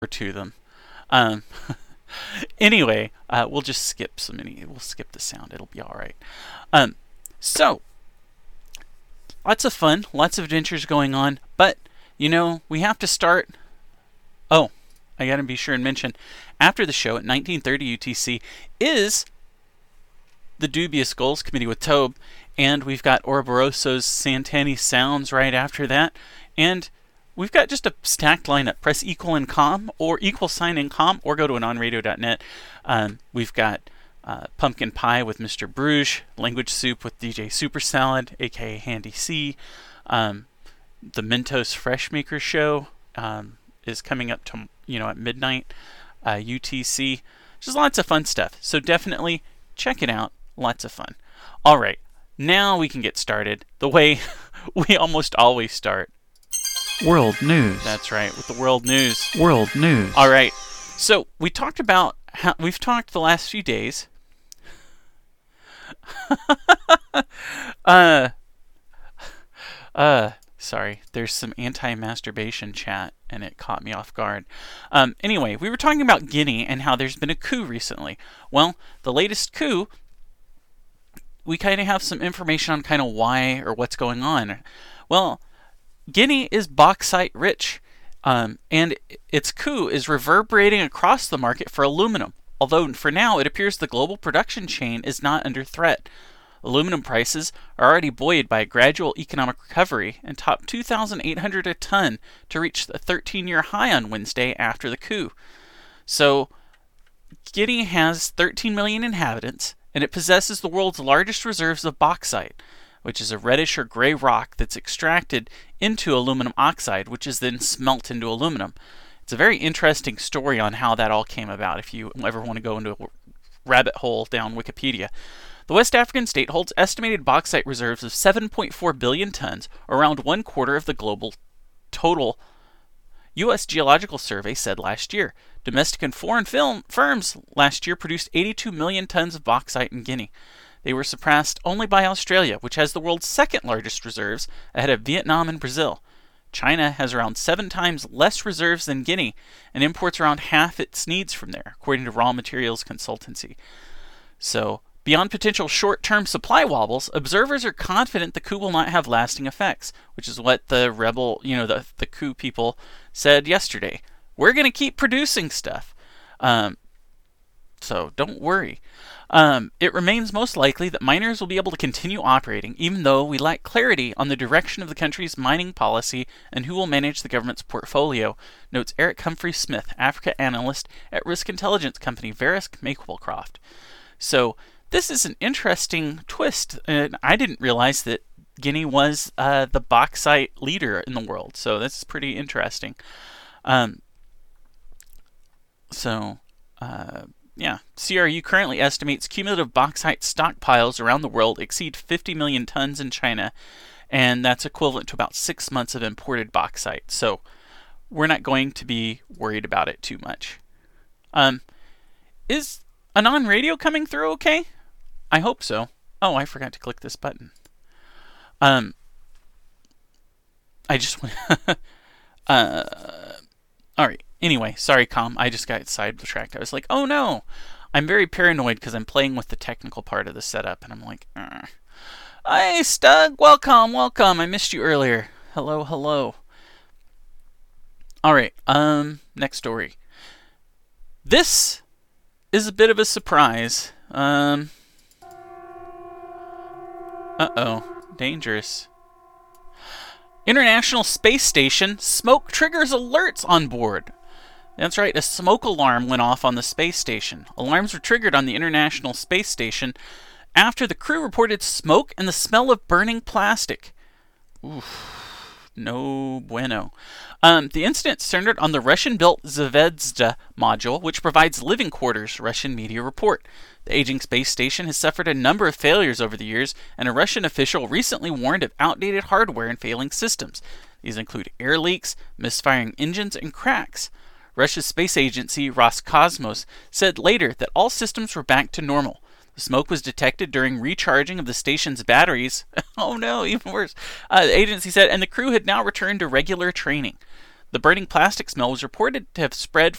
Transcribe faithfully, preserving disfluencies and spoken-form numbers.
to them. Um, anyway, uh, we'll just skip some many. We'll skip the sound. It'll be all right. Um, so lots of fun, lots of adventures going on. But you know, we have to start. Oh, I got to be sure and mention after the show at nineteen thirty U T C is the Dubious Goals Committee with Tobe, and we've got Ouroboros's Santani Sounds right after that, and we've got just a stacked lineup. Press equal and com, or equal sign and com, or go to anon radio dot net. Um, we've got uh, Pumpkin Pie with Mister Bruges, Language Soup with D J Super Salad, aka Handy C. Um, the Mentos Fresh Maker Show um, is coming up to you know at midnight uh, U T C. Just lots of fun stuff. So definitely check it out. Lots of fun. All right, now we can get started the way we almost always start. World news. That's right, with the world news. World news. All right. So we talked about how we've talked the last few days. uh, uh, sorry. There's some anti-masturbation chat, and it caught me off guard. Um, anyway, we were talking about Guinea and how there's been a coup recently. Well, the latest coup, we kind of have some information on kind of why or what's going on. Well, Guinea is bauxite rich, um, and its coup is reverberating across the market for aluminum. Although for now it appears the global production chain is not under threat. Aluminum prices are already buoyed by a gradual economic recovery and topped two thousand eight hundred dollars a ton to reach the thirteen-year high on Wednesday after the coup. So Guinea has thirteen million inhabitants, and it possesses the world's largest reserves of bauxite, which is a reddish or gray rock that's extracted into aluminum oxide, which is then smelt into aluminum. It's a very interesting story on how that all came about, if you ever want to go into a rabbit hole down Wikipedia. The West African state holds estimated bauxite reserves of seven point four billion tons, or around one quarter of the global total. U S Geological Survey said last year. Domestic and foreign film firms last year produced eighty-two million tons of bauxite in Guinea. They were surpassed only by Australia, which has the world's second largest reserves, ahead of Vietnam and Brazil. China has around seven times less reserves than Guinea, and imports around half its needs from there, according to Raw Materials Consultancy. So, beyond potential short-term supply wobbles, observers are confident the coup will not have lasting effects, which is what the rebel, you know, the, the coup people said yesterday. We're going to keep producing stuff. Um, so, don't worry. Um, it remains most likely that miners will be able to continue operating, even though we lack clarity on the direction of the country's mining policy and who will manage the government's portfolio, notes Eric Humphrey Smith, Africa analyst at risk intelligence company Verisk Maplecroft. So, this is an interesting twist, and I didn't realize that Guinea was uh, the bauxite leader in the world, so that's pretty interesting. Um, so, uh... Yeah, C R U currently estimates cumulative bauxite stockpiles around the world exceed fifty million tons in China, and that's equivalent to about six months of imported bauxite. So we're not going to be worried about it too much. Um, is Anon Radio coming through okay? I hope so. Oh, I forgot to click this button. Um, I just went... uh, all right. Anyway, sorry, Com. I just got sidetracked. I was like, oh no! I'm very paranoid because I'm playing with the technical part of the setup, and I'm like, Argh. Hey, Stug! Welcome, welcome! I missed you earlier. Hello, hello. Alright, um, next story. This is a bit of a surprise. Um, uh-oh. Dangerous. International Space Station, smoke triggers alerts on board. That's right, a smoke alarm went off on the space station. Alarms were triggered on the International Space Station after the crew reported smoke and the smell of burning plastic. Oof, no bueno. Um, the incident centered on the Russian-built Zvezda module, which provides living quarters, Russian media report. The aging space station has suffered a number of failures over the years, and a Russian official recently warned of outdated hardware and failing systems. These include air leaks, misfiring engines, and cracks. Russia's space agency Roscosmos said later that all systems were back to normal. The smoke was detected during recharging of the station's batteries. Oh no, even worse. Uh, the agency said, and the crew had now returned to regular training. The burning plastic smell was reported to have spread